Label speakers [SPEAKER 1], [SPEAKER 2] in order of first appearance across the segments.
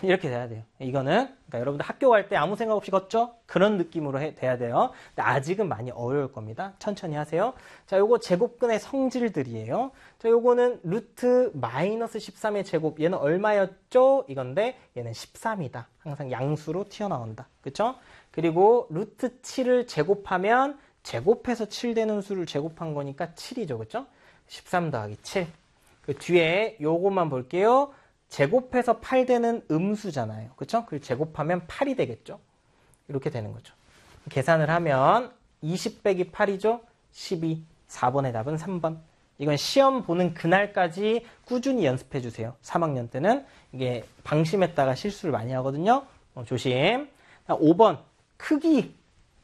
[SPEAKER 1] 이렇게 돼야 돼요. 이거는 그러니까 여러분들 학교 갈 때 아무 생각 없이 걷죠? 그런 느낌으로 돼야 돼요. 근데 아직은 많이 어려울 겁니다. 천천히 하세요. 자, 요거 제곱근의 성질들이에요. 자, 요거는 루트 마이너스 13의 제곱. 얘는 얼마였죠? 이건데 얘는 13이다. 항상 양수로 튀어나온다. 그쵸? 그리고 루트 7을 제곱하면 제곱해서 7 되는 수를 제곱한 거니까 7이죠. 그쵸? 13 더하기 7. 그 뒤에 요것만 볼게요. 제곱해서 8 되는 음수잖아요. 그쵸? 그걸 제곱하면 8이 되겠죠? 이렇게 되는 거죠. 계산을 하면 20 빼기 8이죠? 12. 4번의 답은 3번. 이건 시험 보는 그날까지 꾸준히 연습해 주세요. 3학년 때는 이게 방심했다가 실수를 많이 하거든요. 조심. 5번. 크기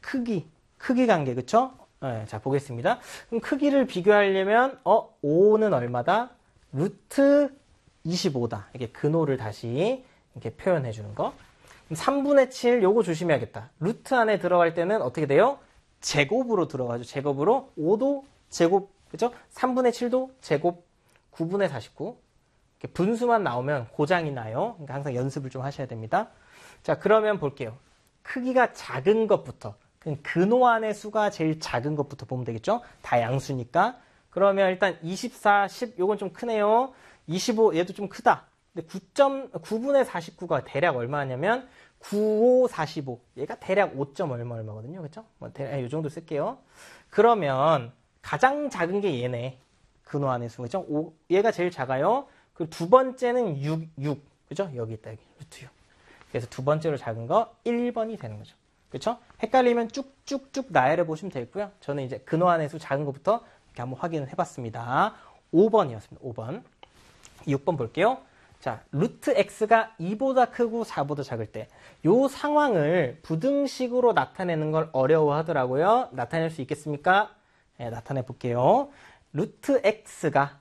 [SPEAKER 1] 관계. 그쵸? 네, 자, 보겠습니다. 그럼 크기를 비교하려면 5는 얼마다? 루트 25다. 이게 근호를 다시 이렇게 표현해 주는 거. 3분의 7 요거 조심해야겠다. 루트 안에 들어갈 때는 어떻게 돼요? 제곱으로 들어가죠. 제곱으로 5도 제곱. 그죠? 3분의 7도 제곱. 9분의 49. 이렇게 분수만 나오면 고장이 나요. 그러니까 항상 연습을 좀 하셔야 됩니다. 자, 그러면 볼게요. 크기가 작은 것부터. 근호 안의 수가 제일 작은 것부터 보면 되겠죠? 다 양수니까. 그러면 일단 24, 10 요건 좀 크네요. 25 얘도 좀 크다. 근데 9분의 49가 대략 얼마냐면 95, 45 얘가 대략 5. 얼마거든요. 그쵸? 뭐 대략 요 정도 쓸게요. 그러면 가장 작은 게 얘네. 근호 안의 수. 그죠? 얘가 제일 작아요. 그리고 두 번째는 6. 그죠? 여기 있다. 여기. 루트 6. 그래서 두 번째로 작은 거 1번이 되는 거죠. 그쵸? 헷갈리면 쭉쭉쭉 나열해 보시면 되겠고요. 저는 이제 근호 안의 수 작은 것부터 이렇게 한번 확인을 해봤습니다. 5번이었습니다. 5번. 6번 볼게요. 자, 루트 x가 2보다 크고 4보다 작을 때 이 상황을 부등식으로 나타내는 걸 어려워하더라고요. 나타낼 수 있겠습니까? 네, 나타내 볼게요. 루트 x가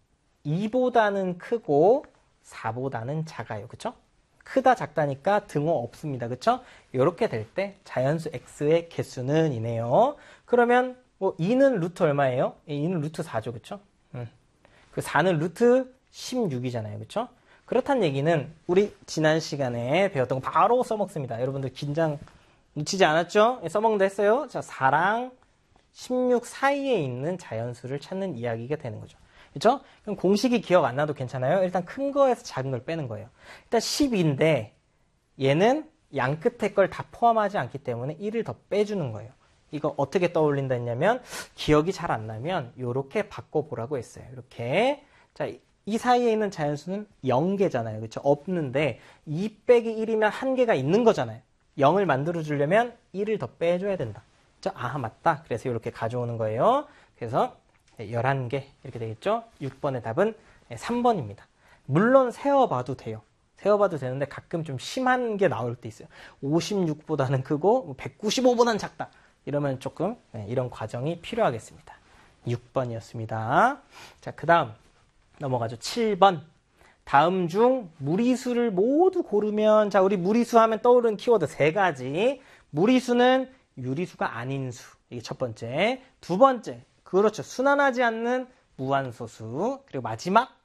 [SPEAKER 1] 2보다는 크고 4보다는 작아요. 그쵸? 크다 작다니까 등호 없습니다. 그쵸? 이렇게 될 때 자연수 x의 개수는 이네요. 그러면 뭐 2는 루트 얼마예요? 2는 루트 4죠. 그쵸? 그 4는 루트 16이잖아요. 그쵸? 그렇다는 얘기는 우리 지난 시간에 배웠던 거 바로 써먹습니다. 여러분들 긴장 놓치지 않았죠? 써먹는다 했어요. 자, 4랑 16 사이에 있는 자연수를 찾는 이야기가 되는 거죠. 그쵸? 그럼 공식이 기억 안 나도 괜찮아요. 일단 큰 거에서 작은 걸 빼는 거예요. 일단 10인데 얘는 양 끝에 걸 다 포함하지 않기 때문에 1을 더 빼주는 거예요. 이거 어떻게 떠올린다 했냐면 기억이 잘 안 나면 이렇게 바꿔보라고 했어요. 이렇게. 자, 이 사이에 있는 자연수는 0개잖아요. 그렇죠? 없는데 2 빼기 1이면 1개가 있는 거잖아요. 0을 만들어주려면 1을 더 빼줘야 된다. 그렇죠? 아, 맞다. 그래서 이렇게 가져오는 거예요. 그래서 11개 이렇게 되겠죠? 6번의 답은 3번입니다. 물론 세어봐도 돼요. 세어봐도 되는데 가끔 좀 심한 게 나올 때 있어요. 56보다는 크고 195보다는 작다. 이러면 조금 이런 과정이 필요하겠습니다. 6번이었습니다. 자, 그 다음 넘어가죠. 7번. 다음 중 무리수를 모두 고르면, 자, 우리 무리수 하면 떠오르는 키워드 3가지. 무리수는 유리수가 아닌 수. 이게 첫 번째. 두 번째. 그렇죠. 순환하지 않는 무한소수. 그리고 마지막.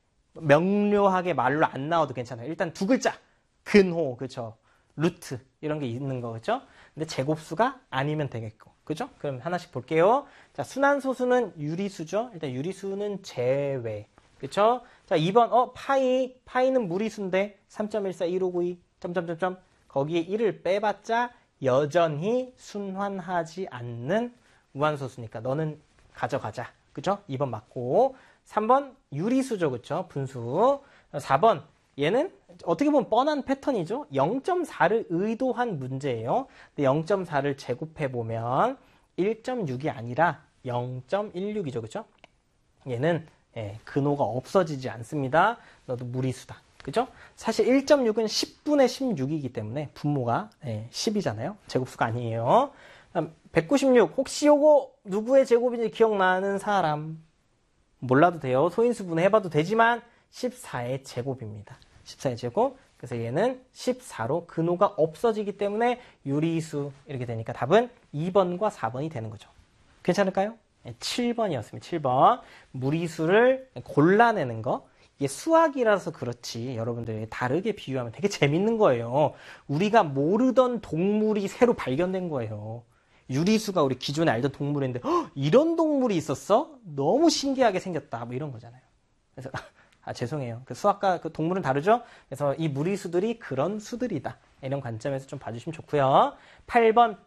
[SPEAKER 1] 명료하게 말로 안 나와도 괜찮아요. 일단 두 글자. 근호. 그렇죠. 루트. 이런 게 있는 거. 그렇죠? 근데 제곱수가 아니면 되겠고. 그죠? 그럼 하나씩 볼게요. 자, 순환소수는 유리수죠. 일단 유리수는 제외. 그쵸? 자, 2번, 파이는 무리수인데, 3.141592, 점점점점. 거기에 1을 빼봤자 여전히 순환하지 않는 무한소수니까 너는 가져가자. 그쵸? 2번 맞고. 3번, 유리수죠. 그쵸? 분수. 4번, 얘는 어떻게 보면 뻔한 패턴이죠. 0.4를 의도한 문제예요. 근데 0.4를 제곱해보면 1.6이 아니라 0.16이죠. 그쵸? 얘는 근호가 없어지지 않습니다. 너도 무리수다. 그죠? 사실 1.6은 10분의 16이기 때문에 분모가 10이잖아요. 제곱수가 아니에요. 196. 혹시 요거 누구의 제곱인지 기억나는 사람? 몰라도 돼요. 소인수분 해봐도 되지만 14의 제곱입니다. 14의 제곱. 그래서 얘는 14로 근호가 없어지기 때문에 유리수 이렇게 되니까 답은 2번과 4번이 되는 거죠. 괜찮을까요? 7번이었습니다. 7번. 무리수를 골라내는 거. 이게 수학이라서 그렇지 여러분들 다르게 비유하면 되게 재밌는 거예요. 우리가 모르던 동물이 새로 발견된 거예요. 유리수가 우리 기존에 알던 동물인데 이런 동물이 있었어? 너무 신기하게 생겼다. 뭐 이런 거잖아요. 그래서 죄송해요. 그 수학과 그 동물은 다르죠? 그래서 이 무리수들이 그런 수들이다. 이런 관점에서 좀 봐주시면 좋고요. 8번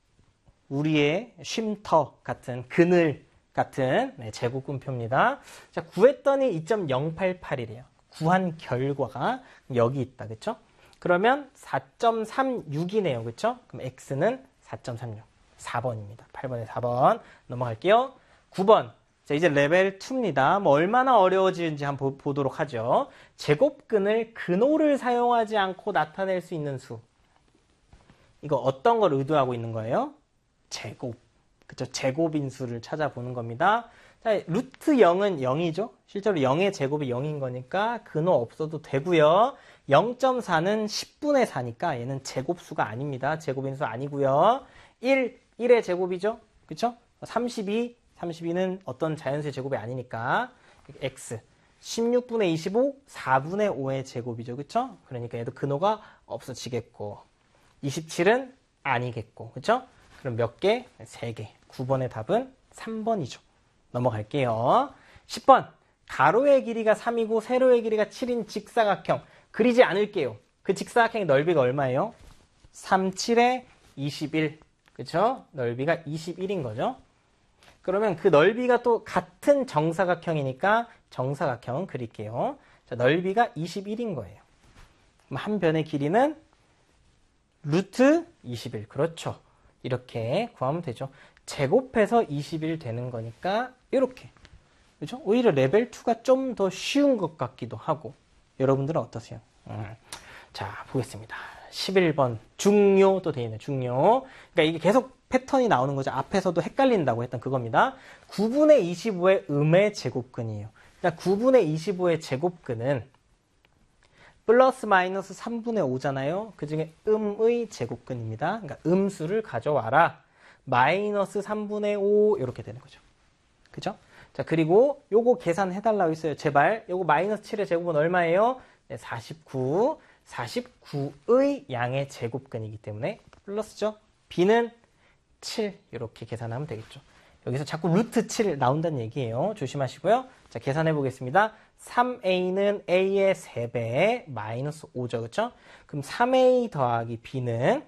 [SPEAKER 1] 우리의 쉼터 같은 그늘 같은 제곱근표입니다. 자, 구했더니 2.088이래요. 구한 결과가 여기 있다. 그쵸? 그러면 4.36이네요. 그쵸? 그럼 x는 4.36. 4번입니다. 8번에 4번 넘어갈게요. 9번. 자, 이제 레벨 2입니다. 뭐 얼마나 어려워지는지 한번 보도록 하죠. 제곱근을 근호를 사용하지 않고 나타낼 수 있는 수. 이거 어떤 걸 의도하고 있는 거예요? 제곱. 그쵸? 제곱인 수를 찾아보는 겁니다. 자, 루트 0은 0이죠? 실제로 0의 제곱이 0인 거니까 근호 없어도 되고요. 0.4는 10분의 4니까 얘는 제곱수가 아닙니다. 제곱인 수 아니고요. 1의 제곱이죠? 그쵸? 32는 어떤 자연수의 제곱이 아니니까 x 16분의 25, 4분의 5의 제곱이죠. 그쵸? 그러니까 얘도 근호가 없어지겠고 27은 아니겠고 그쵸? 그럼 몇 개? 3개. 9번의 답은 3번이죠. 넘어갈게요. 10번. 가로의 길이가 3이고 세로의 길이가 7인 직사각형. 그리지 않을게요. 그 직사각형의 넓이가 얼마예요? 3, 7에 21. 그쵸? 넓이가 21인 거죠. 그러면 그 넓이가 또 같은 정사각형이니까 정사각형 그릴게요. 자, 넓이가 21인 거예요. 그럼 한 변의 길이는 루트 21. 그렇죠. 이렇게 구하면 되죠. 제곱해서 21 되는 거니까 이렇게. 그렇죠? 오히려 레벨 2가 좀 더 쉬운 것 같기도 하고. 여러분들은 어떠세요? 자, 보겠습니다. 11번 중요도 되어 있는 중요. 그러니까 이게 계속 패턴이 나오는 거죠. 앞에서도 헷갈린다고 했던 그겁니다. 9분의 25의 음의 제곱근이에요. 그러니까 9분의 25의 제곱근은 플러스 마이너스 3분의 5잖아요. 그 중에 음의 제곱근입니다. 그러니까 음수를 가져와라. 마이너스 3분의 5 이렇게 되는 거죠. 그죠? 자, 그리고 요거 계산해달라고 했어요. 제발. 요거 마이너스 7의 제곱은 얼마예요? 네, 49. 49의 양의 제곱근이기 때문에 플러스죠. b는 7 이렇게 계산하면 되겠죠. 여기서 자꾸 루트 7 나온다는 얘기예요. 조심하시고요. 자, 계산해 보겠습니다. 3a는 a의 3배 마이너스 5죠. 그렇죠? 그럼 3a 더하기 b는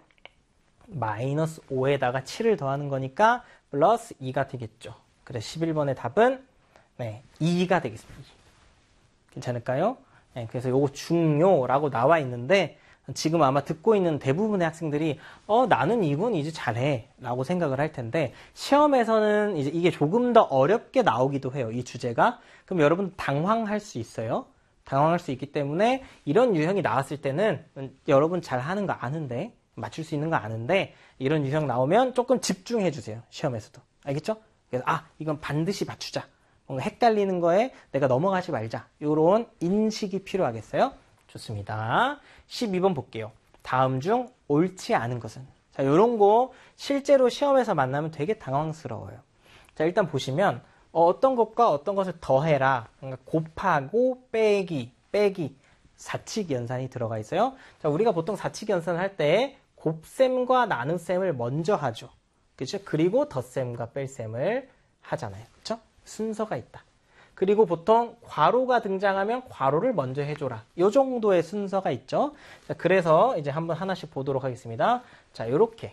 [SPEAKER 1] 마이너스 5에다가 7을 더하는 거니까 플러스 2가 되겠죠. 그래서 11번의 답은 2가 되겠습니다. 2. 괜찮을까요? 네, 그래서 요거 중요라고 나와 있는데 지금 아마 듣고 있는 대부분의 학생들이 나는 이건 이제 잘해 라고 생각을 할 텐데 시험에서는 이제 이게 조금 더 어렵게 나오기도 해요. 이 주제가. 그럼 여러분 당황할 수 있어요. 당황할 수 있기 때문에 이런 유형이 나왔을 때는 여러분 잘 하는 거 아는데 맞출 수 있는 거 아는데 이런 유형 나오면 조금 집중해 주세요. 시험에서도. 알겠죠? 그래서 이건 반드시 맞추자. 뭔가 헷갈리는 거에 내가 넘어가지 말자. 이런 인식이 필요하겠어요? 좋습니다. 12번 볼게요. 다음 중 옳지 않은 것은? 자, 요런 거 실제로 시험에서 만나면 되게 당황스러워요. 자, 일단 보시면 어떤 것과 어떤 것을 더해라. 그러니까 곱하고 빼기 사칙 연산이 들어가 있어요. 자, 우리가 보통 사칙 연산을 할 때 곱셈과 나눗셈을 먼저 하죠. 그렇죠? 그리고 덧셈과 뺄셈을 하잖아요. 그렇죠? 순서가 있다. 그리고 보통 괄호가 등장하면 괄호를 먼저 해줘라. 이 정도의 순서가 있죠. 자, 그래서 이제 한번 하나씩 보도록 하겠습니다. 자, 요렇게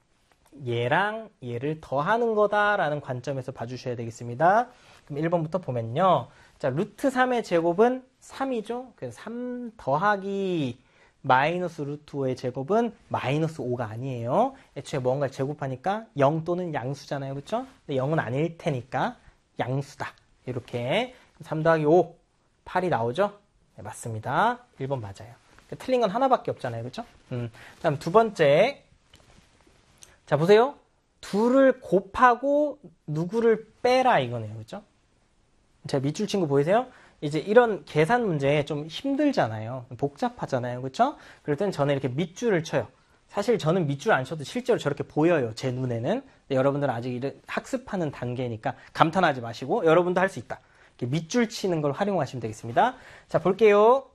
[SPEAKER 1] 얘랑 얘를 더하는 거다라는 관점에서 봐주셔야 되겠습니다. 그럼 1번부터 보면요. 자, 루트 3의 제곱은 3이죠. 그래서 3 더하기 마이너스 루트 5의 제곱은 마이너스 5가 아니에요. 애초에 뭔가를 제곱하니까 0 또는 양수잖아요. 그렇죠? 근데 0은 아닐 테니까 양수다. 이렇게 3 더하기 5, 8이 나오죠? 네, 맞습니다. 1번 맞아요. 틀린 건 하나밖에 없잖아요. 그렇죠? 다음 두 번째. 자, 보세요. 둘을 곱하고 누구를 빼라 이거네요. 그렇죠? 자, 밑줄 친구 보이세요? 이제 이런 계산 문제 좀 힘들잖아요. 복잡하잖아요. 그렇죠? 그럴 땐 저는 이렇게 밑줄을 쳐요. 사실 저는 밑줄 안 쳐도 실제로 저렇게 보여요. 제 눈에는. 근데 여러분들은 아직 학습하는 단계니까 감탄하지 마시고 여러분도 할 수 있다. 밑줄 치는 걸 활용하시면 되겠습니다. 자, 볼게요.